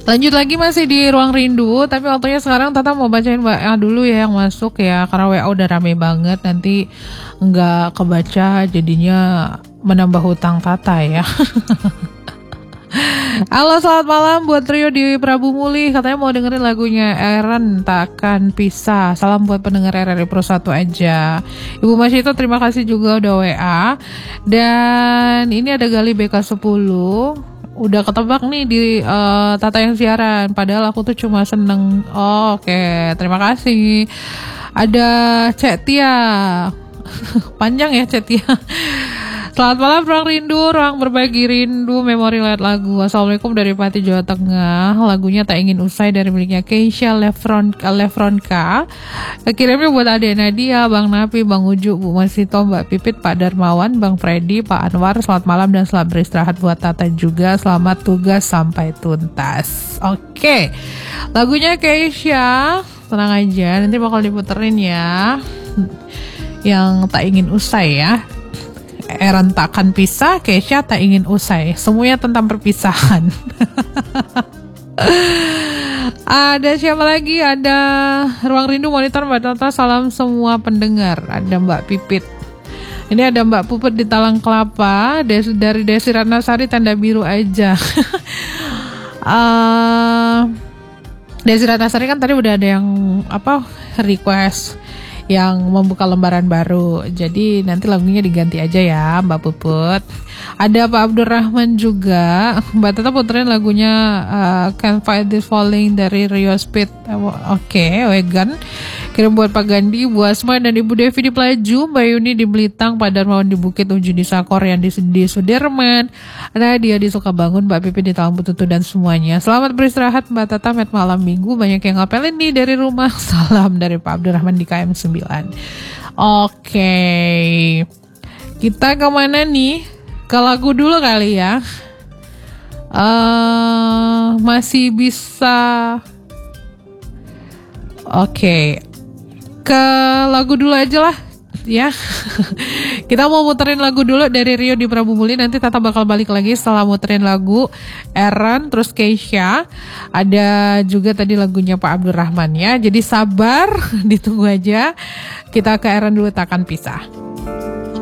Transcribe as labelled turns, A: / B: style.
A: Lanjut lagi masih di Ruang Rindu, tapi waktunya sekarang Tata mau bacain WA dulu ya yang masuk ya, karena WA udah rame banget, nanti nggak kebaca jadinya menambah hutang Tata ya. Halo, selamat malam buat Rio di Prabu Muli, katanya mau dengerin lagunya Eren Takkan Pisah. Salam buat pendengar RRI Pro 1 aja. Ibu Masyito terima kasih juga udah WA. Dan ini ada Gali BK10. Udah ketebak nih di Tata yang siaran, padahal aku tuh cuma seneng. Oke, terima kasih. Ada Cek Tia. Panjang ya Cek Tia. Selamat malam Ruang Rindu, ruang berbagi rindu, memori lewat lagu. Assalamualaikum dari Pati, Jawa Tengah. Lagunya Tak Ingin Usai dari miliknya Keisha Lefronka. Kirimnya buat Ade Nadia, Bang Napi, Bang Uju, Bu Masito, Mbak Pipit, Pak Darmawan, Bang Freddy, Pak Anwar. Selamat malam dan selamat beristirahat buat Tata juga. Selamat tugas sampai tuntas. Oke, lagunya Keisha, tenang aja, nanti bakal diputerin ya. Yang Tak Ingin Usai ya. Eren Takkan Pisah, Keisha Tak Ingin Usai. Semuanya tentang perpisahan. Ada siapa lagi? Ada Ruang Rindu Monitor Mbak Tata. Salam semua pendengar. Ada Mbak Pipit. Ini ada Mbak Puput di Talang Kelapa. Dari Desi Ratnasari, tanda biru aja. Desi Ratnasari kan tadi udah ada yang request yang membuka lembaran baru. Jadi nanti lagunya diganti aja ya Mbak Puput. Ada Pak Abdurrahman juga. Mbak Tata puterin lagunya Can't Fight This Falling dari Rio Speed. Oke, Wegan. Kirim buat Pak Gandhi, Bu Asma dan Ibu Devi di Pelaju, Mbak Yuni di Belitang, Pak Darmawan di Bukit, Uju di Sakor, yang di Sudirman, Nadia di Sukabangun, Mbak Pipi di Talang Bututu dan semuanya. Selamat beristirahat Mbak Tata, malam minggu banyak yang ngapelin nih dari rumah. Salam dari Pak Abdurrahman di KM 9. Oke, kita kemana nih? Ke lagu dulu kali ya. Masih bisa. Oke, ke lagu dulu aja lah ya. Kita mau muterin lagu dulu dari Rio di Prabu Muli. Nanti Tata bakal balik lagi setelah muterin lagu Eren, terus Keisha. Ada juga tadi lagunya Pak Abdurrahman ya. Jadi sabar, ditunggu aja. Kita ke Eren dulu, Takkan Pisah.